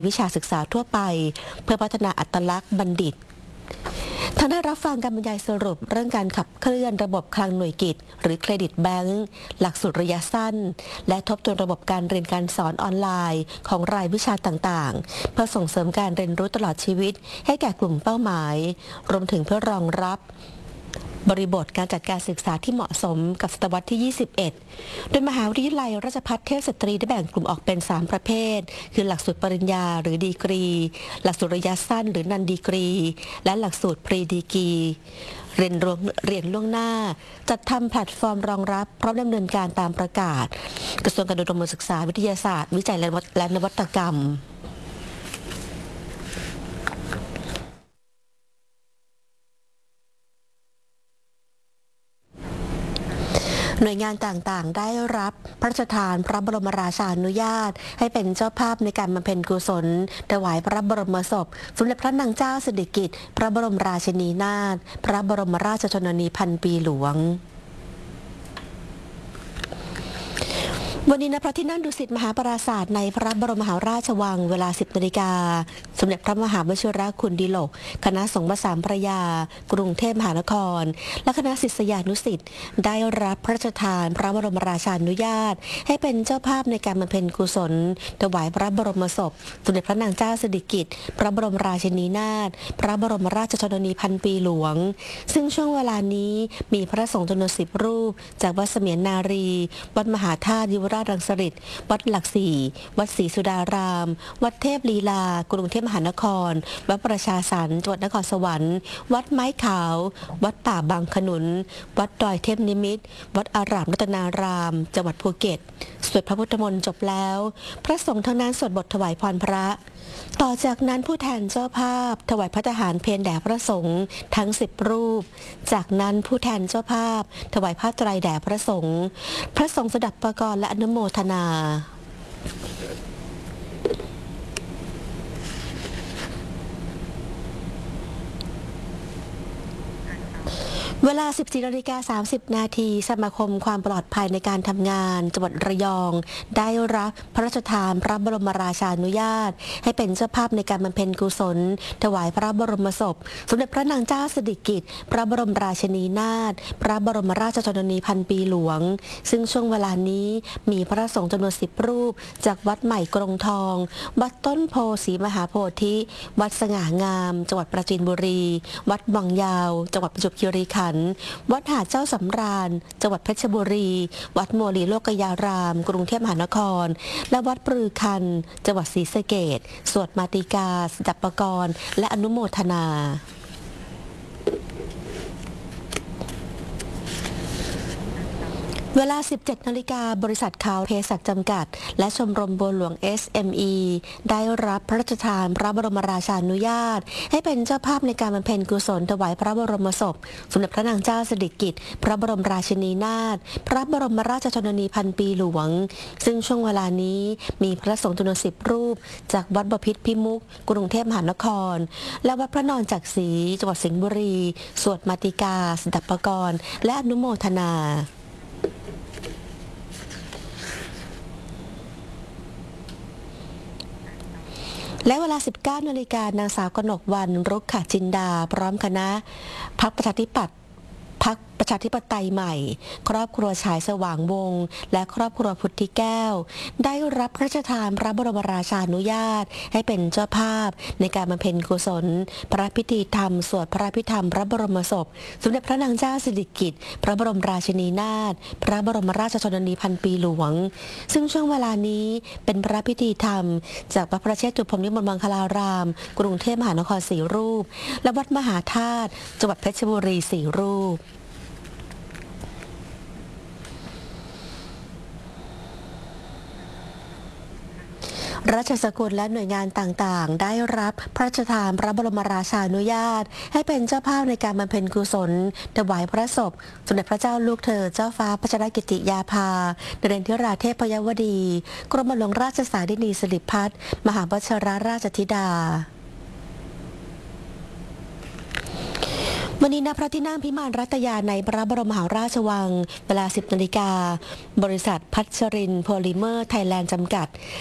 วิชาศึกษาทั่วไปเพื่อพัฒนาอัตลักษณ์บัณฑิตท่านได้รับฟังการบรรยายสรุปเรื่องการขับเคลื่อนระบบคลังหน่วยกิตหรือเครดิตแบงก์หลักสูตรระยะสั้นและทบทวนระบบการเรียนการสอนออนไลน์ของรายวิชาต่างๆเพื่อส่งเสริมการเรียนรู้ตลอดชีวิตให้แก่กลุ่มเป้าหมายรวมถึงเพื่อรองรับบริบทการจัดการศึกษาที่เหมาะสมกับศตวรรษที่ 21 โดยมหาวิทยาลัยราชภัฏเทพสตรีได้แบ่งกลุ่มออกเป็น 3 ประเภทคือหลักสูตรปริญญาหรือดีกรีหลักสูตรระยะสั้นหรือนันดีกรีและหลักสูตรพรีดีกรีเรียนล่วงหน้าจัดทำแพลตฟอร์มรองรับพร้อมดำเนินการตามประกาศกระทรวงการอุดมศึกษาวิทยาศาสตร์วิจัยและนวัตกรรมหน่วยงานต่างๆได้รับพระราชทานพระบรมราชานุญาตให้เป็นเจ้าภาพในการบำเพ็ญกุศลถวายพระบรมศพสมเด็จพระนางเจ้าสิริกิติ์พระบรมราชินีนาถพระบรมราชชนนีพันปีหลวงวันนี้ณพระที่นั่งดุสิตมหาปราสาทในพระบรมมหาราชวังเวลา 10 นาฬิกาสมเด็จพระมหาวชิรคุณดิลกคณะสงฆ์พระสามพระยากรุงเทพมหานครและคณะศิษยานุศิษย์ได้รับพระราชทานพระบรมราชานุญาตให้เป็นเจ้าภาพในการบำเพ็ญกุศลถวายพระบรมศพสมเด็จพระนางเจ้าสิริกิติ์พระบรมราชินีนาถพระบรมราชชนนีพันปีหลวงซึ่งช่วงเวลานี้มีพระสงฆ์จำนวน10 รูปจากวัดเสมียนนารีวัดมหาธาตุยุวราชรังสฤษฎ์วัดหลักสี่วัดศรีสุดารามวัดเทพลีลากรุงเทพมหานครวัดประชาสรรค์จังหวัดนครสวรรค์วัดไม้ขาววัดป่าบางขนุนวัดดอยเทพนิมิตรวัดอารามรัตนารามจังหวัดภูเก็ตสวดพระพุทธมนต์จบแล้วพระสงฆ์ทั้งนั้นสวดบทถวายพรพระต่อจากนั้นผู้แทนเจ้าภาพถวายพระทหารเพลแด่พระสงฆ์ทั้ง10 รูปจากนั้นผู้แทนเจ้าภาพถวายผ้าไตรแด่พระสงฆ์พระสงฆ์สดับประกรณ์และอนุโมทนาเวลา 14:30 นาทีสมาคมความปลอดภัยในการทำงานจังหวัดระยองได้รับพระราชทานพระบรมราชานุญาตให้เป็นเจ้าภาพในการบำเพ็ญกุศลถวายพระบรมศพสมเด็จพระนางเจ้าสิริกิติ์พระบรมราชินีนาถพระบรมราชชนนีพันปีหลวงซึ่งช่วงเวลานี้มีพระสงฆ์จำนวน10 รูปจากวัดใหม่กรงทองวัดต้นโพศรีมหาโพธิวัดสง่างามจังหวัดปราจีนบุรีวัดวังยาวจังหวัดประจวบคีรีขันธ์วัดหาดเจ้าสำราญจังหวัดเพชรบุรีวัดโมลีโลกยารามกรุงเทพมหานครและวัดปรือคันจังหวัดศรีสะเกษสวดมาติกาสดับประกรณ์และอนุโมทนาเวลา 17 นาฬิกาบริษัทข่าวเภสัชจำกัดและชมรมบัวหลวง SME ได้รับพระราชทานพระบรมราชานุญาตให้เป็นเจ้าภาพในการบำเพ็ญกุศลถวายพระบรมศพสมเด็จพระนางเจ้าสิริกิติ์พระบรมราชินีนาถพระบรมราชชนนีพันปีหลวงซึ่งช่วงเวลานี้มีพระสงฆ์จำนวน10 รูปจากวัดบพิตรพิมุขกรุงเทพมหานครและวัดพระนอนจักรีจังหวัดสิงห์บุรีสวดมาติกาสดับประกรณ์และอนุโมทนาและเวลา 19 นาฬิกานางสาวกนกวรรณ รุกขจินดาพร้อมคณะพรรคประชาธิปัตย์พรรคประชาธิปไตยใหม่ครอบครัวฉายสว่างวงศ์และครอบครัวพุทธิแก้วได้รับพระราชทานพระบรมราชานุญาตให้เป็นเจ้าภาพในการบำเพ็ญกุศลพระพิธีธรรมสวดพระพิธรรมพระบรมศพสมเด็จพระนางเจ้าสิริกิติ์พระบรมราชินีนาถพระบรมราชชนนีพันปีหลวงซึ่งช่วงเวลานี้เป็นพระพิธีธรรมจากพระประเชษฐุพรหมวิมลมังคลารามกรุงเทพมหานคร4 รูปและวัดมหาธาตุจังหวัดเพชรบุรี4 รูปราชสกุลและหน่วยงานต่างๆได้รับพระราชทานพระบรมราชานุญาตให้เป็นเจ้าภาพในการบำเพ็ญกุศลถวายพระศพสมเด็จพระเจ้าลูกเธอเจ้าฟ้าพัชรกิติยาภานเรนทิราเทพยวดีกรมหลวงราชสารินีสิริพัฒน์มหาวชิรราชธิดา วันนี้ณพระที่นั่งพิมานรัตยาในพระบรมมหาราชวังเวลา 10 นาฬิกาบริษัทพัชรินโพลิเมอร์ไทยแลนด์จำกัด